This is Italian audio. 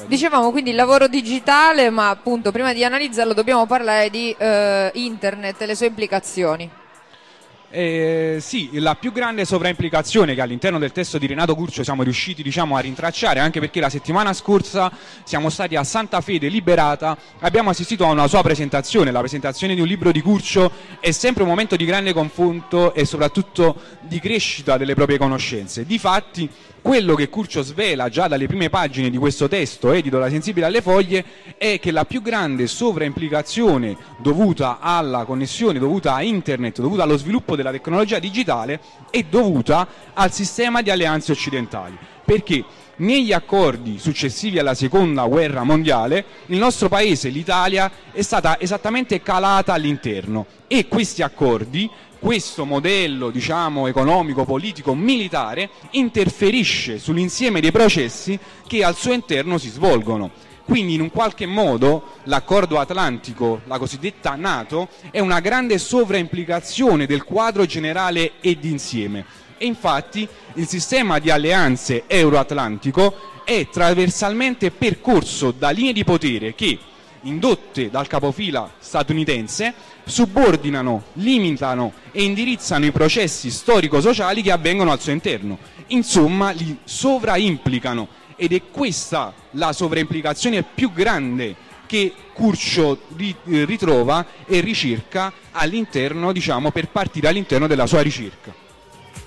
Dicevamo quindi il lavoro digitale, ma appunto prima di analizzarlo dobbiamo parlare di internet e le sue implicazioni. Sì, la più grande sovraimplicazione che all'interno del testo di Renato Curcio siamo riusciti a rintracciare, anche perché la settimana scorsa siamo stati a Santa Fede Liberata, abbiamo assistito a una sua presentazione. La presentazione di un libro di Curcio è sempre un momento di grande confronto e soprattutto di crescita delle proprie conoscenze. Difatti, quello che Curcio svela già dalle prime pagine di questo testo edito da Sensibile alle Foglie è che la più grande sovraimplicazione dovuta alla connessione, dovuta a internet, dovuta allo sviluppo della tecnologia digitale è dovuta al sistema di alleanze occidentali. Perché negli accordi successivi alla seconda guerra mondiale il nostro paese, l'Italia, è stata esattamente calata all'interno, e questi accordi, questo modello economico, politico, militare interferisce sull'insieme dei processi che al suo interno si svolgono. Quindi in un qualche modo l'accordo atlantico, la cosiddetta NATO, è una grande sovraimplicazione del quadro generale e d'insieme. E infatti il sistema di alleanze euroatlantico è trasversalmente percorso da linee di potere che, indotte dal capofila statunitense, subordinano, limitano e indirizzano i processi storico-sociali che avvengono al suo interno. Insomma, li sovraimplicano, ed è questa la sovraimplicazione più grande che Curcio ritrova e ricerca all'interno, per partire all'interno della sua ricerca.